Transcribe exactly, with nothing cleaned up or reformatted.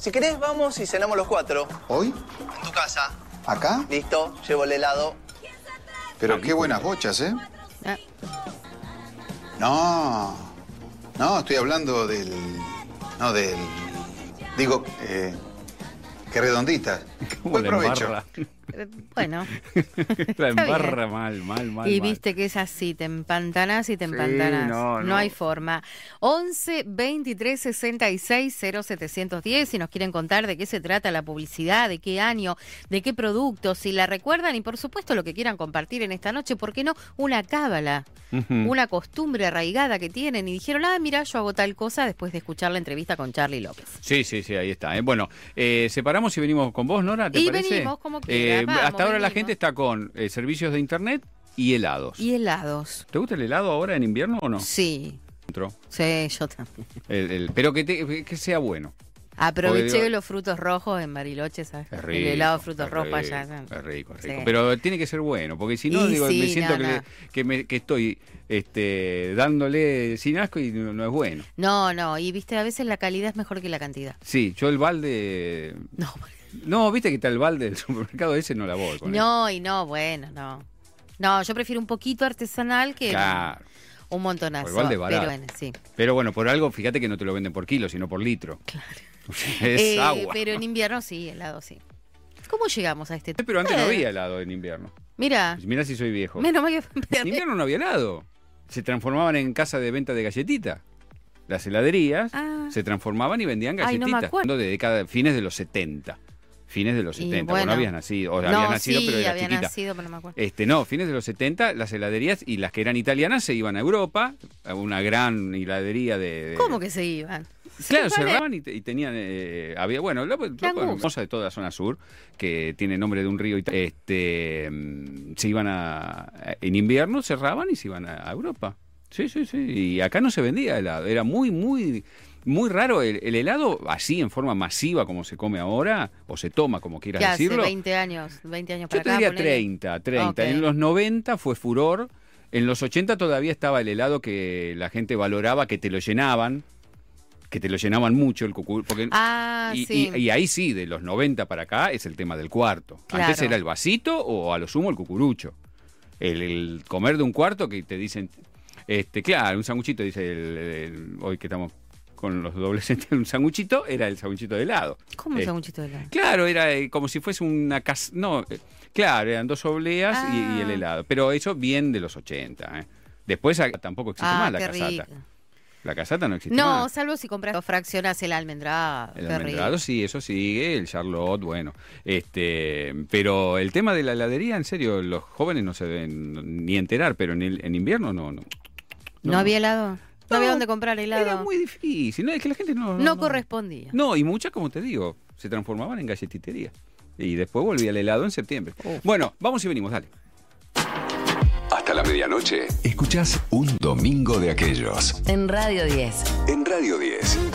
Si querés, vamos y cenamos los cuatro. ¿Hoy? En tu casa. ¿Acá? Listo, llevo el helado. Pero qué buenas bochas, ¿eh? Ah. No, no, estoy hablando del... No, del... Digo, eh, qué redondita. Buen provecho. Embarra. Eh, Bueno. La Está embarra bien. mal, mal, mal. Y mal. viste que es así, te empantanás y te Sí, empantanás. no, no, no. hay forma. once, veintitrés, sesenta y seis, cero setecientos diez, si nos quieren contar de qué se trata la publicidad, de qué año, de qué productos, si la recuerdan y por supuesto lo que quieran compartir en esta noche, ¿por qué no? Una cábala, Ujú. una costumbre arraigada que tienen y dijeron, ah, mira, yo hago tal cosa después de escuchar la entrevista con Charly López. Sí, sí, sí, ahí está. ¿eh? Bueno, eh, separamos y venimos con vos, Nora, ¿te Y parece? venimos como quieras, vamos, hasta ahora la venimos. gente está con eh, servicios de internet y helados. ¿Y helados? ¿Te gusta el helado ahora en invierno o no? Sí, Dentro. sí, yo también. El- el- pero que, te- que sea bueno. Aproveché Porque digo- los frutos rojos en Bariloche, ¿sabes? Es rico. El helado de frutos es rojos rico, allá. Es rico, es rico. Sí. Pero tiene que ser bueno, porque si no, Y digo, sí, me siento no, que, no. le- que, me- que estoy este, dándole sin asco y no, no es bueno. No, no, y viste, a veces la calidad es mejor que la cantidad. Sí, yo el balde... No, No, viste que está el balde del supermercado ese, no la voy con no, y no, bueno, no. No, yo prefiero un poquito artesanal que eso. Claro. un montonazo. Por balde barato. Pero bueno, sí. Pero bueno, por algo, fíjate que no te lo venden por kilo, sino por litro. Claro. Es Eh, agua. Pero en invierno sí, helado sí. ¿Cómo llegamos a este tema? Pero antes no Eh, había helado en invierno. Mira, Mira si soy viejo. menos mal que... En invierno no había helado. Se transformaban en casa de venta de galletitas. Las heladerías Ah. se transformaban y vendían Ay, no me galletitas. acuerdo. de década, fines de los setenta. Fines de los Y setenta. bueno. Vos no habías nacido. O no, habías nacido, sí, pero eras había chiquita. nacido, pero no me acuerdo. Este, no, fines de los setenta, las heladerías y las que eran italianas se iban a Europa, a una gran heladería de... de- ¿Cómo que se iban? Claro, Se van a- cerraban y, te- y tenían, eh, había, bueno, lo, lo Qué angustia. famosa de toda la zona sur, que tiene nombre de un río, ita- este, mm, se iban a, en invierno cerraban y se iban a, a Europa. Sí, sí, sí, y acá no se vendía helado, era muy, muy, muy raro el, el helado así en forma masiva como se come ahora, o se toma como quieras ¿Qué hace? decirlo. veinte años, veinte años Yo para te acá. diría ponele. treinta, treinta. Ok. En los noventa fue furor. En los ochenta todavía estaba el helado que la gente valoraba, que te lo llenaban, que te lo llenaban mucho el cucurucho. Porque, Ah, y, sí. y- y ahí sí, de los noventa para acá es el tema del cuarto. Claro. Antes era el vasito o a lo sumo el cucurucho. El, el comer de un cuarto que te dicen, este, claro, un sanguchito, dice el, el- hoy que estamos con los adolescentes, un sanguchito, era el sanguchito de helado. ¿Cómo un Eh, sanguchito de helado? Claro, era eh, como si fuese una casa. No, eh, claro, eran dos obleas y- y, Ah. el helado. Pero eso bien de los ochenta. ¿eh? Después ah, tampoco existe Ah, más la qué casata. rico. La casata no existe No, más. salvo si compras o fraccionas el almendrado. El qué almendrado rico. sí, eso sigue, el Charlotte, bueno. este Pero el tema de la heladería, en serio, los jóvenes no se deben ni enterar, pero en, el, en invierno no. No, ¿No había helado? No, No, había dónde comprar helado. Era muy difícil, no, es que la gente no... No correspondía. No, y muchas, como te digo, se transformaban en galletitería. Y después volvía el helado en septiembre. Uf. Bueno, vamos y venimos, dale. Hasta la medianoche, escuchás Un Domingo de Aquellos En Radio diez. en Radio diez.